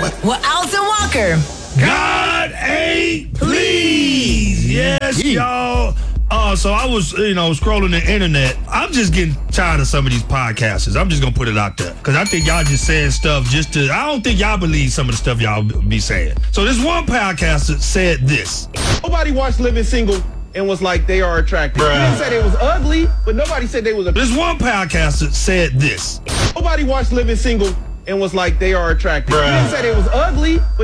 With Alton Walker. God ain't please. Yes, y'all. So I was, scrolling the internet. I'm just getting tired of some of these podcasters. I'm just going to put it out there. Because I think y'all just saying stuff I don't think y'all believe some of the stuff y'all be saying. So this one podcaster said this. Nobody watched Living Single and was like, they are attractive. He didn't say they was ugly, but nobody said they was This one podcaster said this. Nobody watched Living Single and was like, they are attractive. He didn't say they was ugly, but